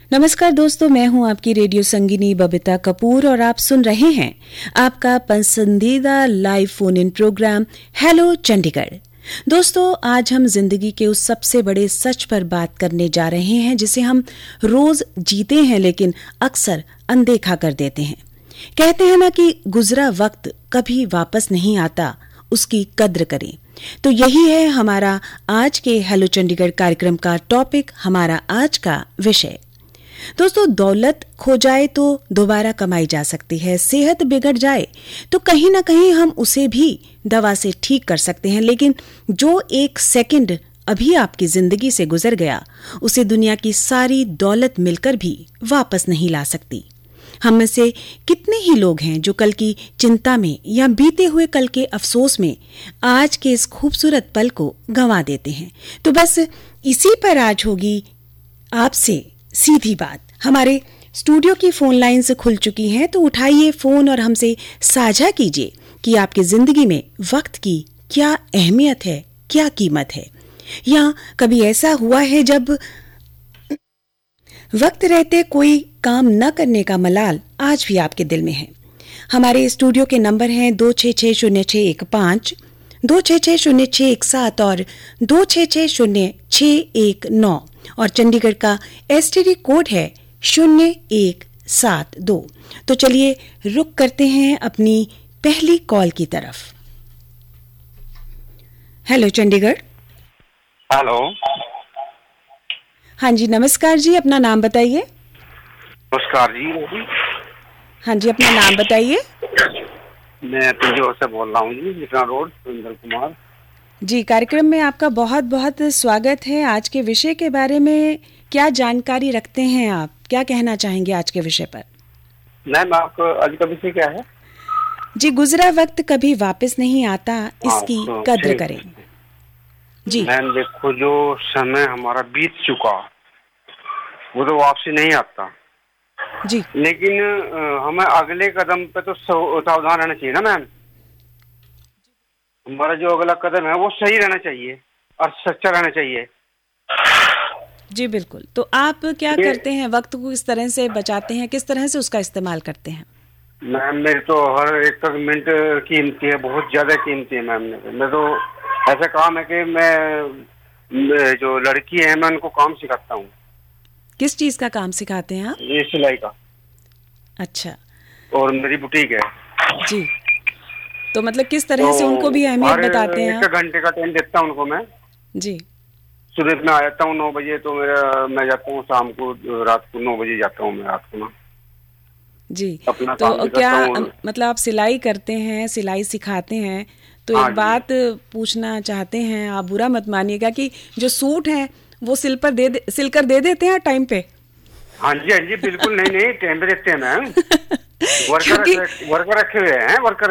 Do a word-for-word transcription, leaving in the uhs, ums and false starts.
नमस्कार दोस्तों, मैं हूं आपकी रेडियो संगिनी बबीता कपूर और आप सुन रहे हैं आपका पसंदीदा live phone in programme hello Chandigarh. दोस्तों, आज हम जिंदगी के उस सबसे बड़े सच पर बात करने जा रहे हैं जिसे हम रोज जीते हैं लेकिन अक्सर अनदेखा कर देते हैं। कहते हैं ना कि गुजरा वक्त कभी वापस नहीं आता, उसकी कद्र करें। तो यही है हमारा आज के हेलो चंडीगढ़ कार्यक्रम का टॉपिक, हमारा आज का विषय। दोस्तों, दौलत खो जाए तो दोबारा कमाई जा सकती है, सेहत बिगड़ जाए तो कहीं ना कहीं हम उसे भी दवा से ठीक कर सकते हैं, लेकिन जो एक सेकंड अभी आपकी जिंदगी से गुजर गया उसे दुनिया की सारी दौलत मिलकर भी वापस नहीं ला सकती। हम में से कितने ही लोग हैं जो कल की चिंता में या बीते हुए कल के अफसोस में आज के इस खूबसूरत पल को गंवा देते हैं। तो बस इसी पर आज होगी आपसे सीधी बात। हमारे स्टूडियो की फोन लाइन्स खुल चुकी हैं, तो उठाइए फोन और हमसे साझा कीजिए कि आपकी जिंदगी में वक्त की क्या अहमियत है, क्या कीमत है। या कभी ऐसा हुआ है जब वक्त रहते कोई काम न करने का मलाल आज भी आपके दिल में है। हमारे स्टूडियो के नंबर हैं दो छः छः शून्य छः एक पाँच, दो छः छः शून्य छः एक सात और दो छः छः शून्य छः एक नौ, और चंडीगढ़ का एसटीडी कोड है शून्य एक सात दो। तो चलिए रुक करते हैं अपनी पहली कॉल की तरफ। हेलो चंडीगढ़। हेलो। हाँ जी, नमस्कार जी, अपना नाम बताइए। नमस्कार जी। हाँ जी, अपना नाम बताइए। मैं पिंजौर से बोल रहा हूँ जी, मिश्रा रोड, सुरेंद्र कुमार जी। कार्यक्रम में आपका बहुत बहुत स्वागत है। आज के विषय के बारे में क्या जानकारी रखते हैं आप, क्या कहना चाहेंगे आज के विषय पर? मैम, आपको आज का विषय क्या है? जी, गुजरा वक्त कभी वापस नहीं आता, इसकी तो कद्र करें। जी मैम, देखो, जो समय हमारा बीत चुका वो तो वापसी नहीं आता जी, लेकिन हमें अगले कदम पे तो सावधान रहना चाहिए ना मैम। हमारा जो अगला कदम है वो सही रहना चाहिए और सच्चा रहना चाहिए। जी बिल्कुल। तो आप क्या करते हैं, वक्त को किस तरह से बचाते हैं, किस तरह से उसका इस्तेमाल करते हैं? मैम, मेरे तो हर एक तक मिनट कीमती है, बहुत ज्यादा कीमती है मैम। मैं तो ऐसा काम है कि मैं जो लड़की है मैं उनको काम सिखाता हूँ। किस चीज का काम सिखाते हैं आप? ये सिलाई का। अच्छा। और मेरी बुटीक है जी। तो मतलब किस तरह तो से उनको भी अहमियत बताते हैं? एक घंटे का टाइम देता हूँ उनको मैं। जी। सुबह में आ जाता हूँ नौ बजे, तो मेरा मैं जाता हूँ शाम को, रात को नौ बजे जाता हूँ मैं रात को ना। जी। अपना तो क्या मतलब आप सिलाई करते हैं, सिलाई सिखाते हैं, तो हाँ एक बात पूछना चाहते हैं, आप बुरा मत मानिएगा, कि जो सूट है वो सिल पर दे, दे सिलकर दे देते हैं टाइम पे? हाँ जी, हाँ जी, बिल्कुल। नहीं नहीं, टाइम पे देते हैं मैम। वर्कर वर्कर रखे हुए हैं, वर्कर